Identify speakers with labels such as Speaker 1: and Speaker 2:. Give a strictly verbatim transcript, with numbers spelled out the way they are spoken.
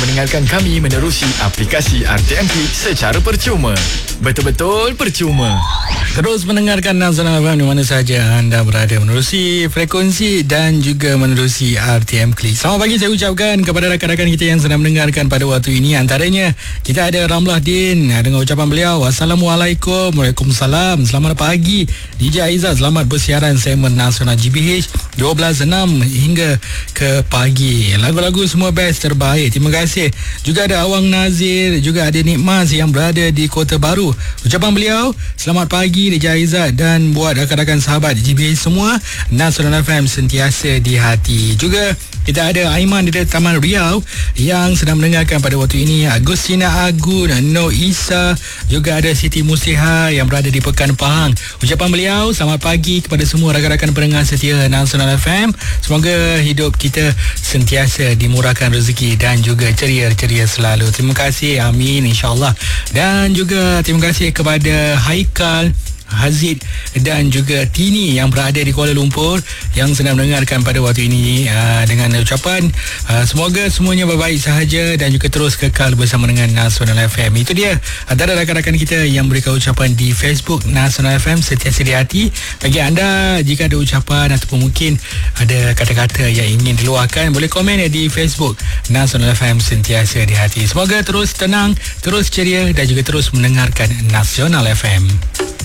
Speaker 1: mendengarkan kami menerusi aplikasi R T M P secara percuma. Betul-betul percuma.
Speaker 2: Terus mendengarkan Nasional F M di mana sahaja anda berada, menerusi frekuensi dan juga menerusi R T M Klik. Selamat pagi saya ucapkan kepada rakan-rakan kita yang sedang mendengarkan pada waktu ini. Antaranya kita ada Ramlah Din dengan ucapan beliau, Assalamualaikum. Waalaikumsalam. Selamat pagi D J Aizat, selamat bersiaran segmen Nasional G B H dua belas enam hingga ke pagi. Lagu-lagu semua best, terbaik. Terima kasih. Juga ada Awang Nazir, juga ada Nikmas yang berada di Kota Baru. Ucapan beliau, selamat pagi D J Aizat dan buat rakan-rakan sahabat G B H semua, Nasional F M sentiasa di hati. Juga kita ada Aiman di Taman Riau yang sedang mendengarkan pada waktu ini, Agustina Agun, No Isa, juga ada Siti Musliha yang berada di Pekan Pahang. Ucapan beliau, selamat pagi kepada semua rakan-rakan pendengar setia Nasional F M. Semoga hidup kita sentiasa dimurahkan rezeki dan juga ceria-ceria selalu. Terima kasih, amin, insyaAllah. Dan juga terima kasih kepada Haikal, Hazid dan juga Tini yang berada di Kuala Lumpur yang sedang mendengarkan pada waktu ini, uh, dengan ucapan uh, semoga semuanya baik-baik sahaja dan juga terus kekal bersama dengan Nasional F M. Itu dia antara rakan-rakan kita yang berikan ucapan di Facebook Nasional F M sentiasa di hati. Bagi anda, jika ada ucapan ataupun mungkin ada kata-kata yang ingin diluahkan, boleh komen di Facebook Nasional F M sentiasa di hati. Semoga terus tenang, terus ceria dan juga terus mendengarkan Nasional F M.